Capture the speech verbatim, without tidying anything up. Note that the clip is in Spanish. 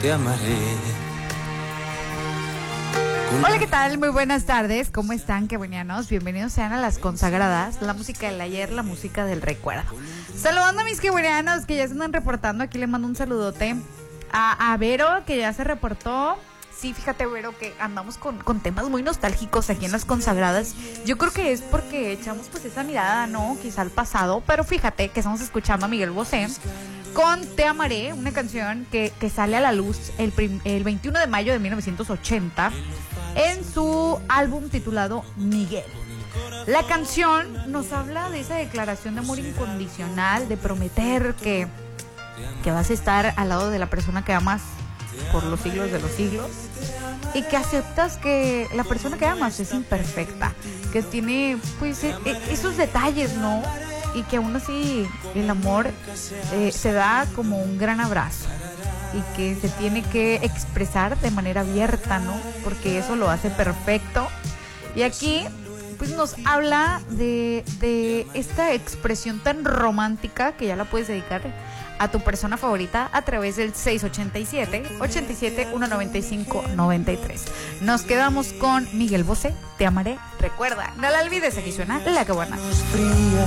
te amaré. Hola, ¿qué tal? Muy buenas tardes. ¿Cómo están, quebuenianos? Bienvenidos sean a Las Consagradas, la música del ayer, la música del recuerdo. Saludando a mis quebuenianos que ya se andan reportando. Aquí le mando un saludote a, a Vero, que ya se reportó. Sí, fíjate, Vero, que andamos con, con temas muy nostálgicos aquí en Las Consagradas. Yo creo que es porque echamos pues esa mirada, ¿no? Quizá al pasado. Pero fíjate que estamos escuchando a Miguel Bosé con Te Amaré, una canción que, que sale a la luz el, prim, el veintiuno de mayo de mil novecientos ochenta en su álbum titulado Miguel. La canción nos habla de esa declaración de amor incondicional, de prometer que, que vas a estar al lado de la persona que amas por los siglos de los siglos y que aceptas que la persona que amas es imperfecta, que tiene pues e- esos detalles, ¿no? Y que aún así el amor eh, se da como un gran abrazo y que se tiene que expresar de manera abierta, ¿no? Porque eso lo hace perfecto. Y aquí pues nos habla de, de esta expresión tan romántica que ya la puedes dedicar a tu persona favorita a través del seis ochenta y siete, ochenta y siete, ciento noventa y cinco, noventa y tres. Nos quedamos con Miguel Bosé, Te Amaré. Recuerda, no la olvides, aquí suena La Quebuena.